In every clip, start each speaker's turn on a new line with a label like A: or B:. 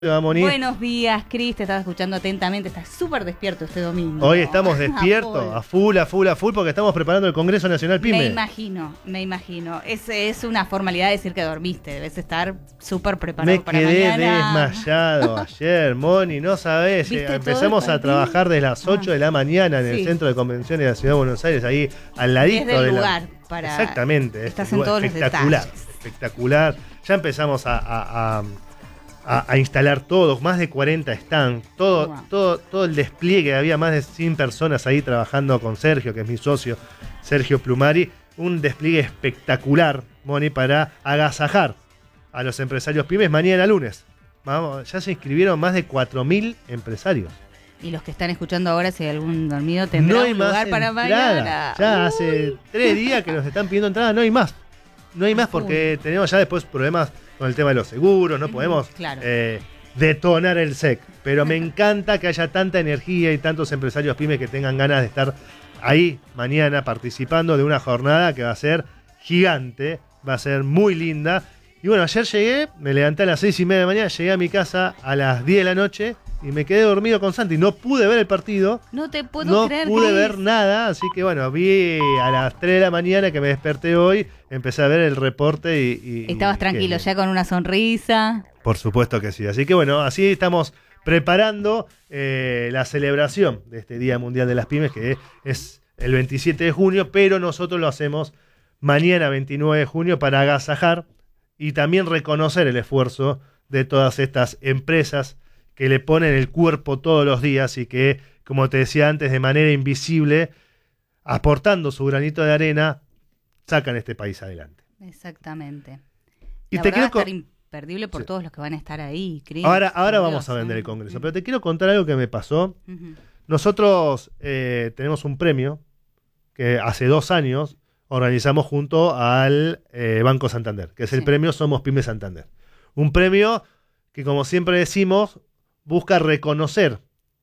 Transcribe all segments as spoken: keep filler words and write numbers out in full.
A: Buenos días, Cris, te estaba escuchando atentamente, estás súper despierto este domingo.
B: Hoy estamos despiertos, a full, a full, a full, porque estamos preparando el Congreso Nacional PYME.
A: Me imagino, me imagino. Es, es una formalidad decir que dormiste, debes estar súper preparado
B: me
A: para
B: quedé
A: mañana.
B: desmayado ayer, Moni, no sabés. Eh, empezamos a trabajar desde las ocho ah. de la mañana en el sí. Centro de Convenciones de la Ciudad de Buenos Aires, ahí al ladito
A: Desde el
B: de
A: lugar
B: la...
A: para...
B: Exactamente.
A: Estás
B: este
A: en
B: lugar,
A: todos los
B: espectacular,
A: detalles.
B: espectacular. Ya empezamos a... a, a A, a instalar todos, más de cuarenta stands, todo, wow. todo, todo el despliegue, había más de cien personas ahí trabajando con Sergio, que es mi socio, Sergio Plumari, un despliegue espectacular, Moni, para agasajar a los empresarios pymes mañana lunes. Vamos, ya se inscribieron más de cuatro mil empresarios.
A: Y los que están escuchando ahora, si hay algún dormido, tendrá
B: no hay
A: un
B: más
A: lugar para mañana.
B: Ya uh. hace tres días que nos están pidiendo entrada, no hay más. No hay más porque Uy. tenemos ya después problemas con el tema de los seguros, no podemos
A: claro.
B: eh, detonar el S E C. Pero me encanta que haya tanta energía y tantos empresarios pymes que tengan ganas de estar ahí mañana participando de una jornada que va a ser gigante, va a ser muy linda. Y bueno, ayer llegué, me levanté a las seis y media de la mañana, llegué a mi casa a las diez de la noche y me quedé dormido con Santi. No pude ver el partido.
A: No te puedo
B: no
A: creer.
B: No pude
A: Chris.
B: ver nada, así que bueno, vi a las tres de la mañana que me desperté hoy, empecé a ver el reporte y... y
A: Estabas
B: y,
A: tranquilo,
B: que,
A: ya con una sonrisa.
B: Por supuesto que sí. Así que bueno, así estamos preparando eh, la celebración de este Día Mundial de las Pymes, que es el veintisiete de junio, pero nosotros lo hacemos mañana veintinueve de junio para agasajar y también reconocer el esfuerzo de todas estas empresas que le ponen el cuerpo todos los días y que, como te decía antes, de manera invisible, aportando su granito de arena, sacan este país adelante.
A: Exactamente.
B: Y
A: la
B: te
A: verdad
B: quiero
A: va a estar imperdible por sí. todos los que van a estar ahí. Chris,
B: ahora ahora
A: Dios,
B: vamos a vender
A: ¿eh?
B: el Congreso,
A: uh-huh.
B: pero te quiero contar algo que me pasó.
A: Uh-huh.
B: Nosotros eh, tenemos un premio que hace dos años organizamos junto al eh, Banco Santander, que es el sí. premio Somos Pyme Santander. Un premio que, como siempre decimos, busca reconocer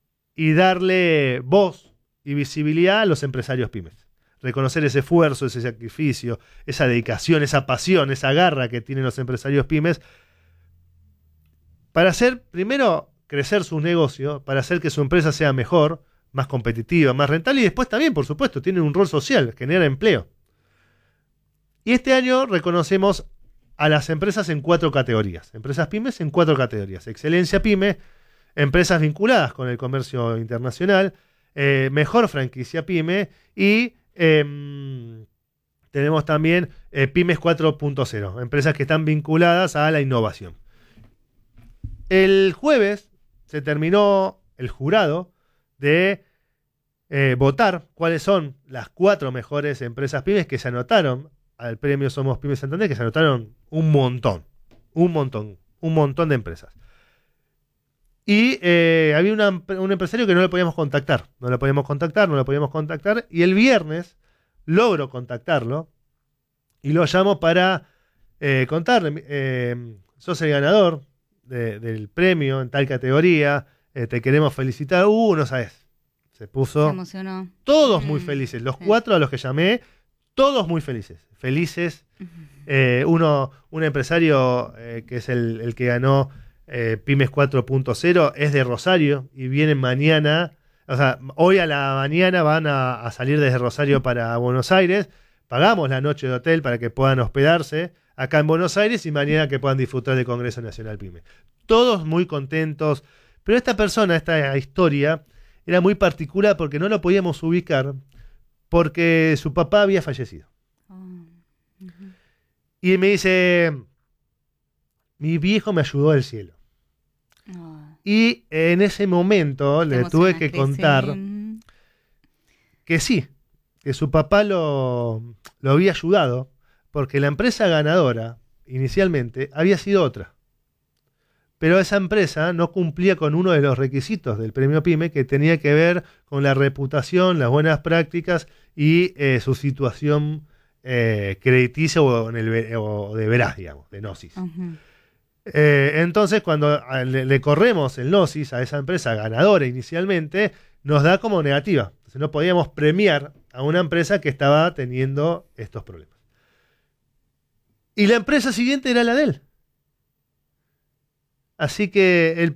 B: y darle voz y visibilidad a los empresarios pymes. Reconocer ese esfuerzo, ese sacrificio, esa dedicación, esa pasión, esa garra que tienen los empresarios pymes para hacer, primero, crecer su negocio, para hacer que su empresa sea mejor, más competitiva, más rentable y después también, por supuesto, tienen un rol social, genera empleo. Y este año reconocemos a las empresas en cuatro categorías. Empresas pymes en cuatro categorías. Excelencia pyme, empresas vinculadas con el comercio internacional, eh, mejor franquicia pyme y eh, tenemos también eh, pymes cuatro punto cero, empresas que están vinculadas a la innovación. El jueves se terminó el jurado de eh, votar cuáles son las cuatro mejores empresas pymes que se anotaron al premio Somos Pyme Santander, que se anotaron un montón, un montón, un montón de empresas. Y eh, había una, un empresario que no le podíamos contactar, no le podíamos contactar, no le podíamos contactar, y el viernes logro contactarlo y lo llamo para eh, contarle, eh, sos el ganador de, del premio en tal categoría, eh, te queremos felicitar. Uh, no sabes, se puso...
A: Se emocionó.
B: Todos
A: mm,
B: muy felices, los
A: sí.
B: cuatro a los que llamé, todos muy felices, felices. Uh-huh. Eh, uno, un empresario eh, que es el, el que ganó eh, Pymes cuatro punto cero, es de Rosario y vienen mañana, o sea, hoy a la mañana van a, a salir desde Rosario para Buenos Aires, pagamos la noche de hotel para que puedan hospedarse acá en Buenos Aires y mañana que puedan disfrutar del Congreso Nacional PYME. Todos muy contentos, pero esta persona, esta historia, era muy particular porque no lo podíamos ubicar porque su papá había fallecido. Oh. Uh-huh. Y me dice, mi viejo me ayudó del cielo. Oh. Y en ese momento le tuve que contar sí. que sí, que su papá lo, lo había ayudado porque la empresa ganadora inicialmente había sido otra. Pero esa empresa no cumplía con uno de los requisitos del premio PYME, que tenía que ver con la reputación, las buenas prácticas y eh, su situación eh, crediticia o, en el, o de veraz, digamos, de Gnosis. Uh-huh. Eh, entonces, cuando le, le corremos el Gnosis a esa empresa ganadora inicialmente, nos da como negativa. Entonces no podíamos premiar a una empresa que estaba teniendo estos problemas. Y la empresa siguiente era la de él. Así que el